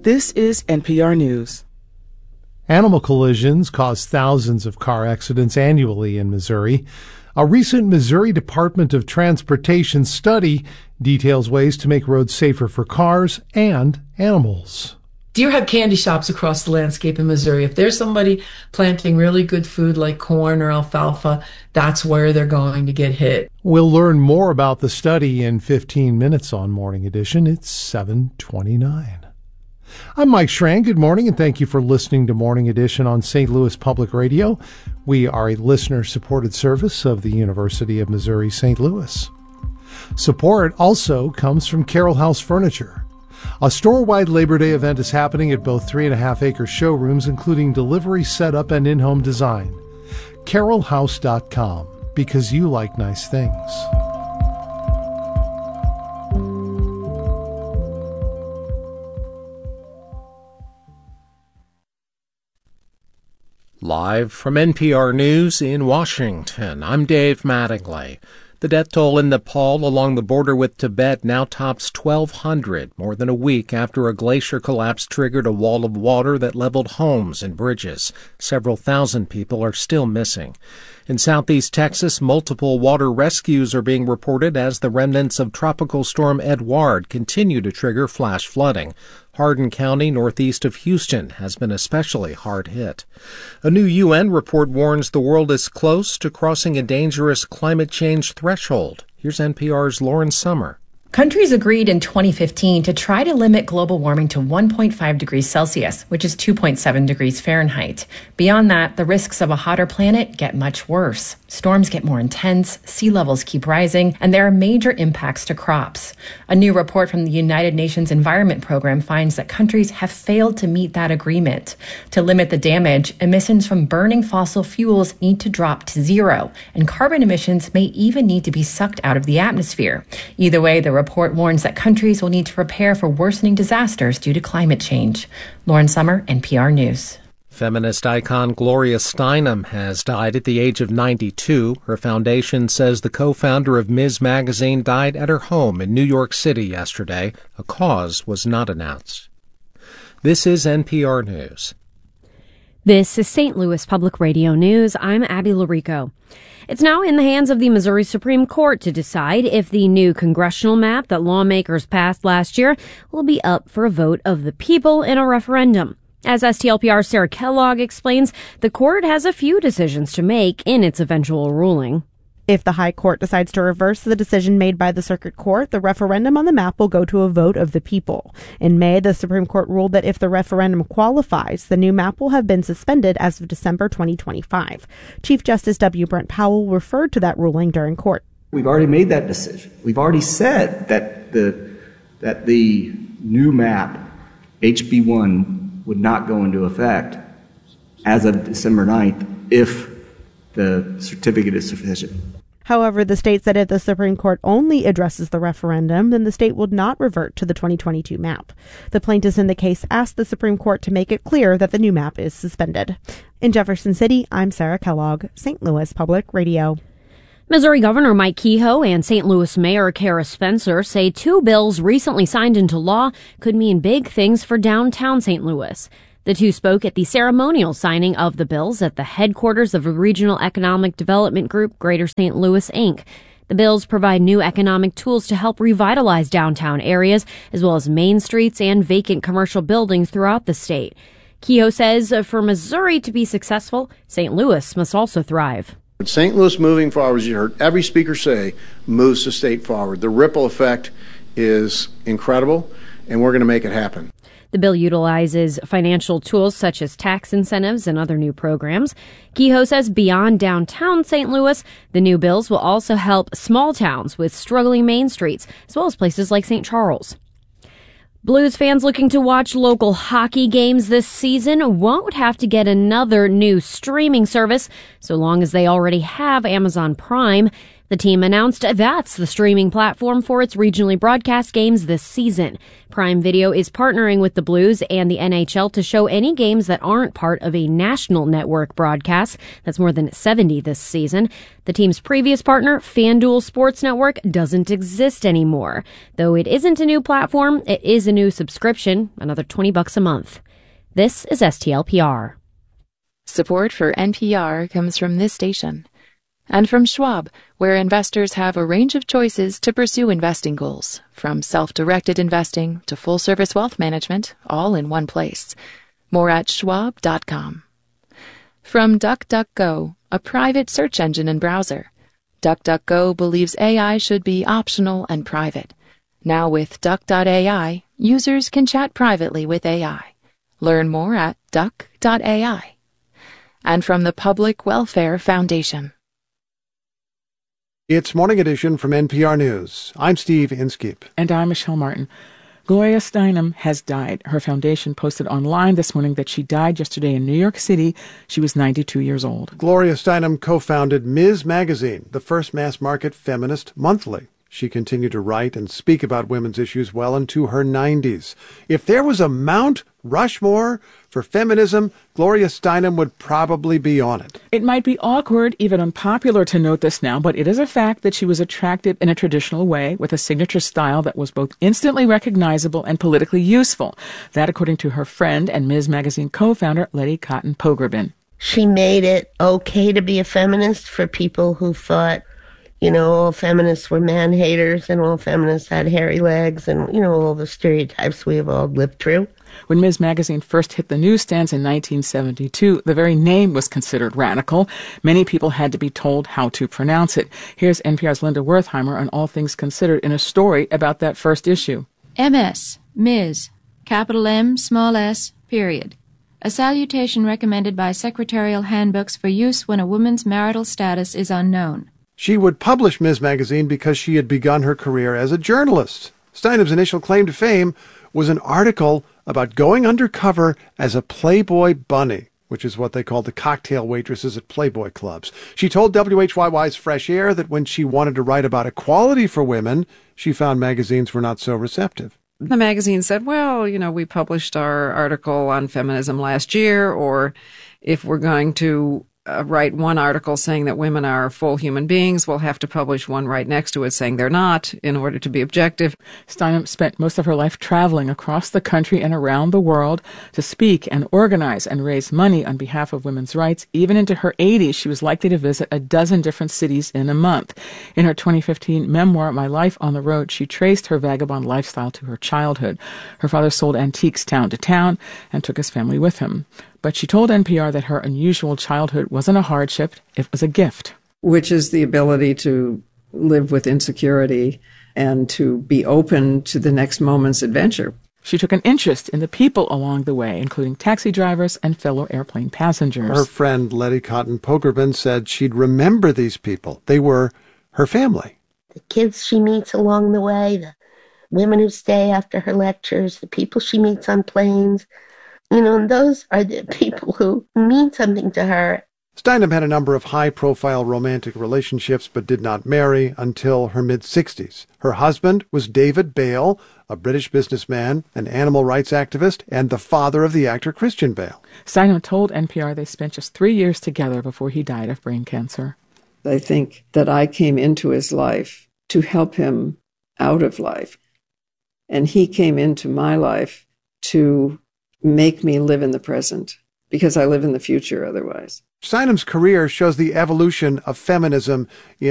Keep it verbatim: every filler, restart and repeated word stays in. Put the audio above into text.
This is N P R News. Animal collisions cause thousands of car accidents annually in Missouri. A recent Missouri Department of Transportation study details ways to make roads safer for cars and animals. Deer have candy shops across the landscape in Missouri. If there's somebody planting really good food like corn or alfalfa, that's where they're going to get hit. We'll learn more about the study in fifteen minutes on Morning Edition. It's seven twenty-nine. I'm Mike Schran. Good morning, and thank you for listening to Morning Edition on Saint Louis Public Radio. We are a listener-supported service of the University of Missouri Saint Louis. Support also comes from Carroll House Furniture. A store-wide Labor Day event is happening at both three and a half acre showrooms, including delivery, setup, and in-home design. carroll house dot com, because you like nice things. Live from N P R News in Washington, I'm Dave Mattingly. The death toll in Nepal along the border with Tibet now tops twelve hundred, more than a week after a glacier collapse triggered a wall of water that leveled homes and bridges. Several thousand people are still missing. In southeast Texas, multiple water rescues are being reported as the remnants of Tropical Storm Edouard continue to trigger flash flooding. Hardin County, northeast of Houston, has been especially hard hit. A new U N report warns the world is close to crossing a dangerous climate change threshold. Here's N P R's Lauren Summer. Countries agreed in twenty fifteen to try to limit global warming to one point five degrees Celsius, which is two point seven degrees Fahrenheit. Beyond that, the risks of a hotter planet get much worse. Storms get more intense, sea levels keep rising, and there are major impacts to crops. A new report from the United Nations Environment Program finds that countries have failed to meet that agreement. To limit the damage, emissions from burning fossil fuels need to drop to zero, and carbon emissions may even need to be sucked out of the atmosphere. Either way, the report warns that countries will need to prepare for worsening disasters due to climate change. Lauren Summer, N P R News. Feminist icon Gloria Steinem has died at the age of ninety-two. Her foundation says the co-founder of Ms. Magazine died at her home in New York City yesterday. A cause was not announced. This is N P R News. This is Saint Louis Public Radio News. I'm Abby Larico. It's now in the hands of the Missouri Supreme Court to decide if the new congressional map that lawmakers passed last year will be up for a vote of the people in a referendum. As S T L P R's Sarah Kellogg explains, the court has a few decisions to make in its eventual ruling. If the High Court decides to reverse the decision made by the Circuit Court, the referendum on the map will go to a vote of the people. In May, the Supreme Court ruled that if the referendum qualifies, the new map will have been suspended as of December twenty twenty-five. Chief Justice W. Brent Powell referred to that ruling during court. We've already made that decision. We've already said that the that the new map, H B one, would not go into effect as of December ninth if the certificate is sufficient. However, the state said if the Supreme Court only addresses the referendum, then the state would not revert to the twenty twenty-two map. The plaintiffs in the case asked the Supreme Court to make it clear that the new map is suspended. In Jefferson City, I'm Sarah Kellogg, Saint Louis Public Radio. Missouri Governor Mike Kehoe and Saint Louis Mayor Kara Spencer say two bills recently signed into law could mean big things for downtown Saint Louis. The two spoke at the ceremonial signing of the bills at the headquarters of a regional economic development group, Greater Saint Louis, Incorporated. The bills provide new economic tools to help revitalize downtown areas, as well as main streets and vacant commercial buildings throughout the state. Kehoe says for Missouri to be successful, Saint Louis must also thrive. Saint Louis moving forward, as you heard every speaker say, moves the state forward. The ripple effect is incredible, and we're going to make it happen. The bill utilizes financial tools such as tax incentives and other new programs. Kehoe says beyond downtown Saint Louis, the new bills will also help small towns with struggling main streets, as well as places like Saint Charles. Blues fans looking to watch local hockey games this season won't have to get another new streaming service so long as they already have Amazon Prime. The team announced that's the streaming platform for its regionally broadcast games this season. Prime Video is partnering with the Blues and the N H L to show any games that aren't part of a national network broadcast. That's more than seventy this season. The team's previous partner, FanDuel Sports Network, doesn't exist anymore. Though it isn't a new platform, it is a new subscription, another twenty bucks a month. This is S T L P R. Support for N P R comes from this station. And from Schwab, where investors have a range of choices to pursue investing goals, from self-directed investing to full-service wealth management, all in one place. More at schwab dot com. From DuckDuckGo, a private search engine and browser. DuckDuckGo believes A I should be optional and private. Now with Duck dot A I, users can chat privately with A I. Learn more at duck dot A I. And from the Public Welfare Foundation. It's Morning Edition from N P R News. I'm Steve Inskeep. And I'm Michelle Martin. Gloria Steinem has died. Her foundation posted online this morning that she died yesterday in New York City. She was ninety-two years old. Gloria Steinem co-founded Miz Magazine, the first mass-market feminist monthly. She continued to write and speak about women's issues well into her nineties. If there was a Mount Rushmore for feminism, Gloria Steinem would probably be on it. It might be awkward, even unpopular to note this now, but it is a fact that she was attractive in a traditional way with a signature style that was both instantly recognizable and politically useful. That according to her friend and Miz Magazine co-founder, Letty Cotton Pogrebin. She made it okay to be a feminist for people who thought, you know, all feminists were man-haters and all feminists had hairy legs and, you know, all the stereotypes we have all lived through. When Miz Magazine first hit the newsstands in nineteen seventy-two, the very name was considered radical. Many people had to be told how to pronounce it. Here's N P R's Linda Wertheimer on All Things Considered in a story about that first issue. M S, Miz, capital M, small s, period. A salutation recommended by secretarial handbooks for use when a woman's marital status is unknown. She would publish Miz Magazine because she had begun her career as a journalist. Steinem's initial claim to fame was an article about going undercover as a Playboy bunny, which is what they called the cocktail waitresses at Playboy clubs. She told W H Y Y's Fresh Air that when she wanted to write about equality for women, she found magazines were not so receptive. The magazine said, well, you know, we published our article on feminism last year, or if we're going to Uh, write one article saying that women are full human beings, we'll have to publish one right next to it saying they're not in order to be objective. Steinem spent most of her life traveling across the country and around the world to speak and organize and raise money on behalf of women's rights. Even into her eighties, she was likely to visit a dozen different cities in a month. In her twenty fifteen memoir, My Life on the Road, she traced her vagabond lifestyle to her childhood. Her father sold antiques town to town and took his family with him. But she told N P R that her unusual childhood wasn't a hardship, it was a gift. Which is the ability to live with insecurity and to be open to the next moment's adventure. She took an interest in the people along the way, including taxi drivers and fellow airplane passengers. Her friend Letty Cotton Pogrebin said she'd remember these people. They were her family. The kids she meets along the way, the women who stay after her lectures, the people she meets on planes. You know, and those are the people who mean something to her. Steinem had a number of high-profile romantic relationships but did not marry until her mid-sixties. Her husband was David Bale, a British businessman, an animal rights activist, and the father of the actor Christian Bale. Steinem told N P R they spent just three years together before he died of brain cancer. I think that I came into his life to help him out of life. And he came into my life to make me live in the present, because I live in the future otherwise. Steinem's career shows the evolution of feminism in